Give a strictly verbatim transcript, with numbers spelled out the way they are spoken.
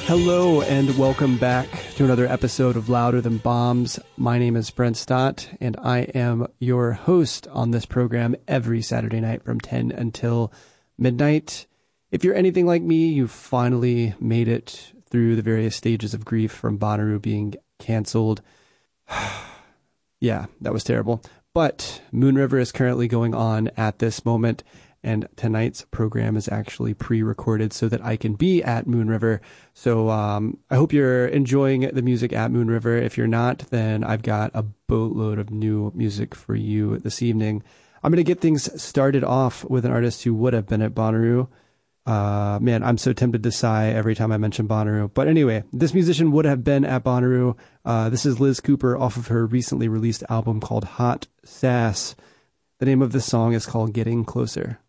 Hello and welcome back to another episode of Louder Than Bombs. My name is Brent Stott and I am your host on this program every Saturday night from ten until midnight. If you're anything like me, you've finally made it through the various stages of grief from Bonnaroo being canceled. Yeah, that was terrible. But Moon River is currently going on at this moment, and tonight's program is actually pre-recorded so that I can be at Moon River. So um, I hope you're enjoying the music at Moon River. If you're not, then I've got a boatload of new music for you this evening. I'm going to get things started off with an artist who would have been at Bonnaroo. Uh, man, I'm so tempted to sigh every time I mention Bonnaroo. But anyway, this musician would have been at Bonnaroo. Uh, this is Liz Cooper off of her recently released album called Hot Sass. The name of this song is called Getting Closer.